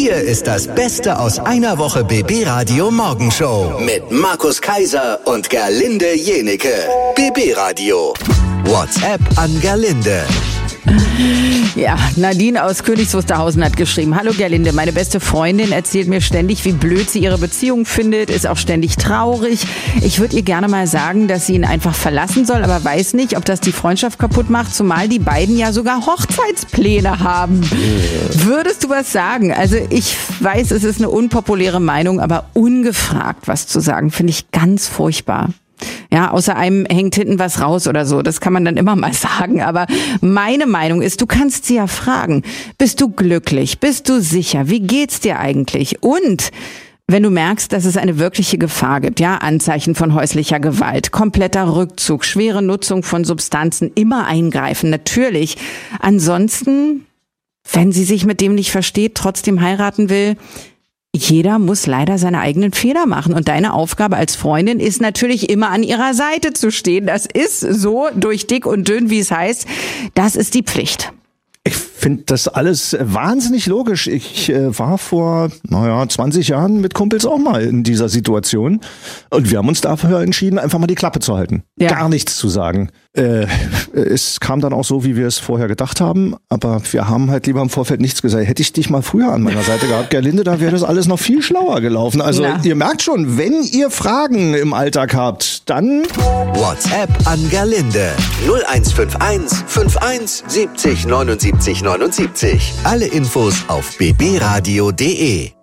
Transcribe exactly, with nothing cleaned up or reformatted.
Hier ist das Beste aus einer Woche B B Radio Morgenshow mit Markus Kaiser und Gerlinde Jenecke. B B Radio. WhatsApp an Gerlinde. Ja, Nadine aus Königs Wusterhausen hat geschrieben: Hallo Gerlinde, meine beste Freundin erzählt mir ständig, wie blöd sie ihre Beziehung findet, ist auch ständig traurig. Ich würde ihr gerne mal sagen, dass sie ihn einfach verlassen soll, aber weiß nicht, ob das die Freundschaft kaputt macht, zumal die beiden ja sogar Hochzeitspläne haben. Würdest du was sagen? Also ich weiß, es ist eine unpopuläre Meinung, aber ungefragt was zu sagen, finde ich ganz furchtbar. Ja, außer einem hängt hinten was raus oder so. Das kann man dann immer mal sagen. Aber meine Meinung ist, du kannst sie ja fragen. Bist du glücklich? Bist du sicher? Wie geht's dir eigentlich? Und wenn du merkst, dass es eine wirkliche Gefahr gibt, ja, Anzeichen von häuslicher Gewalt, kompletter Rückzug, schwere Nutzung von Substanzen, immer eingreifen, natürlich. Ansonsten, wenn sie sich mit dem nicht versteht, trotzdem heiraten will, jeder muss leider seine eigenen Fehler machen. Und deine Aufgabe als Freundin ist natürlich immer an ihrer Seite zu stehen. Das ist so, durch dick und dünn, wie es heißt. Das ist die Pflicht. Ich finde das alles wahnsinnig logisch. Ich äh, war vor, naja, zwanzig Jahren mit Kumpels auch mal in dieser Situation. Und wir haben uns dafür entschieden, einfach mal die Klappe zu halten. Ja. Gar nichts zu sagen. Äh, es kam dann auch so, wie wir es vorher gedacht haben. Aber wir haben halt lieber im Vorfeld nichts gesagt. Hätte ich dich mal früher an meiner Seite gehabt, Gerlinde, da wäre das alles noch viel schlauer gelaufen. Also Na. ihr merkt schon, wenn ihr Fragen im Alltag habt, dann WhatsApp an Gerlinde null eins fünf eins fünf eins siebzig neunundsiebzig neunundsiebzig. Alle Infos auf b b radio punkt d e.